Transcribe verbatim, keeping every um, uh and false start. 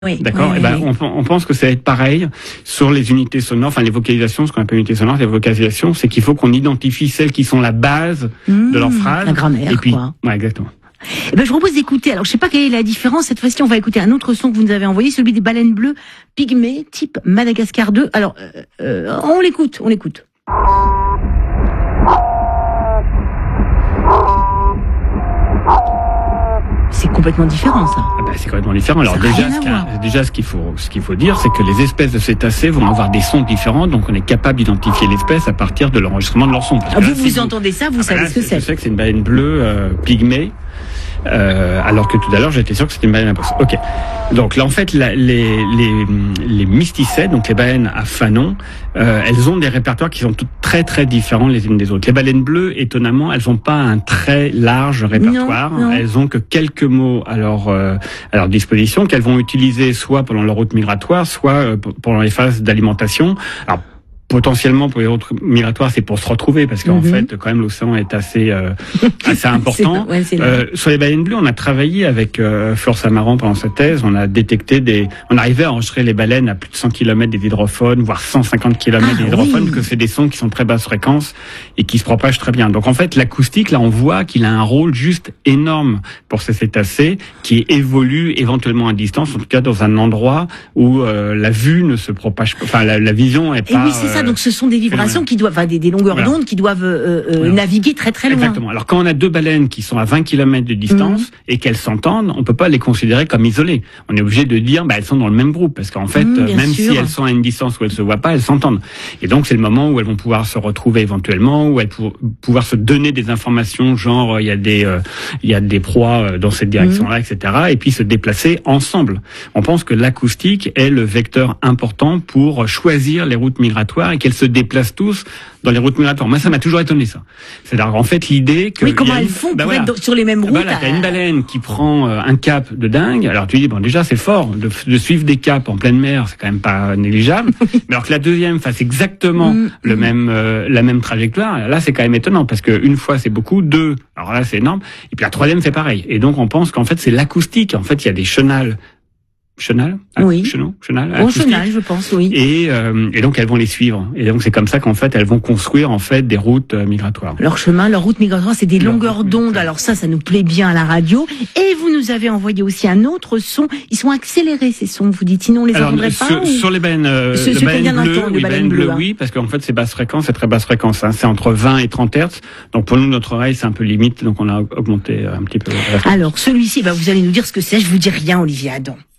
Oui, D'accord. oui, Et ben, oui. on, on pense que ça va être pareil sur les unités sonores, enfin les vocalisations, ce qu'on appelle unités sonores, les vocalisations, c'est qu'il faut qu'on identifie celles qui sont la base Mmh, de leur phrase. la grammaire, et puis, quoi. Ouais, exactement. Eh ben, je vous propose d'écouter. Alors, je sais pas quelle est la différence. Cette fois-ci, on va écouter un autre son que vous nous avez envoyé, celui des baleines bleues pygmées, type Madagascar deux. Alors, euh, euh, on l'écoute, on l'écoute. C'est complètement différent, ça. Ah ben, c'est complètement différent. Alors Ça n'a déjà, rien ce à qu'il y a- voir. déjà, ce qu'il faut, ce qu'il faut dire, c'est que les espèces de cétacés vont avoir des sons différents, donc on est capable d'identifier l'espèce à partir de l'enregistrement de leur son. Parce Ah, que vous, là, si vous entendez ça, vous Ah ben savez là, ce que Je c'est. sais que c'est une baleine bleue euh, pygmée. Euh, alors que tout à l'heure j'étais sûr que c'était une baleine à poisson. Ok. Donc là en fait la, les les les mysticètes, donc les baleines à fanon, euh, elles ont des répertoires qui sont toutes très très différents les unes des autres. Les baleines bleues, étonnamment, elles ont pas un très large répertoire. Non, non. Elles ont que quelques mots à leur euh, à leur disposition qu'elles vont utiliser soit pendant leur route migratoire, soit euh, p- pendant les phases d'alimentation. Alors potentiellement pour les routes migratoires, c'est pour se retrouver parce qu'en Mhm. fait quand même l'océan est assez euh, assez important. C'est- ouais, c'est là. Euh, sur les baleines bleues, on a travaillé avec euh, Flore Samaran pendant sa thèse. On a détecté des, on arrivait à enregistrer les baleines à plus de cent kilomètres des hydrophones, voire cent cinquante kilomètres Ah, des hydrophones, oui. que c'est des sons qui sont de très basse fréquence et qui se propagent très bien. Donc en fait, l'acoustique, là, on voit qu'il a un rôle juste énorme pour ces cétacés qui évoluent éventuellement à distance, en tout cas dans un endroit où euh, la vue ne se propage pas, enfin la, la vision est Et pas. oui, c'est ça. euh, Donc, ce sont des vibrations phénomène. qui doivent, enfin, des, des longueurs Voilà. d'onde qui doivent euh, euh, Voilà. naviguer très très loin. Exactement. Alors quand on a deux baleines qui sont à vingt kilomètres de distance Mhm. et qu'elles s'entendent, on peut pas les considérer comme isolées. On est obligé de dire bah elles sont dans le même groupe parce qu'en fait Mhm, euh, bien même sûr. si elles sont à une distance où elles se voient pas, elles s'entendent. Et donc c'est le moment où elles vont pouvoir se retrouver éventuellement, où elles vont pouvoir se donner des informations genre euh, il y a des euh, il y a des proies euh, dans cette direction-là, et cetera. Et puis se déplacer ensemble. On pense que l'acoustique est le vecteur important pour choisir les routes migratoires et qu'elles se déplacent tous dans les routes migratoires. Moi, ça m'a toujours étonné, ça. C'est-à-dire, en fait, l'idée que... Oui, comment il y a elles une- font bah pour voilà. être dans- sur les mêmes routes Voilà, t'as à- une baleine qui prend euh, un cap de dingue. Alors, tu dis, bon, déjà, c'est fort. De, de suivre des caps en pleine mer, c'est quand même pas négligeable. Mais alors que la deuxième fasse exactement Mm, le mm. même, euh, la même trajectoire, là, c'est quand même étonnant parce que une fois, c'est beaucoup. Deux, alors là, c'est énorme. Et puis la troisième, c'est pareil. Et donc, on pense qu'en fait, c'est l'acoustique. En fait, il y a des chenals. Chenal? Oui. Chenal? Chenal? Au acoustique. chenal, je pense, oui. Et, euh, et donc elles vont les suivre. Et donc c'est comme ça qu'en fait elles vont construire en fait des routes euh, migratoires. Leur chemin, leur route migratoire, c'est des Leur longueurs route d'onde. migratoire. Alors ça, ça nous plaît bien à la radio. Et vous nous avez envoyé aussi un autre son. Ils sont accélérés, ces sons. Vous dites, sinon on les Alors entendrait pas sur, ou- sur les baleines, euh, Ce- les ce qu'on baleines vient bleues, d'entendre, les oui, baleines baleines bleues, bleues, hein. oui, parce qu'en fait c'est basse fréquence, c'est très basse fréquence. Hein, c'est entre vingt et trente hertz. Donc pour nous notre oreille c'est un peu limite, donc on a augmenté un petit peu. la fréquence. Alors, celui-ci, bah, vous allez nous dire ce que c'est. Je vous dis rien, Olivier Adam.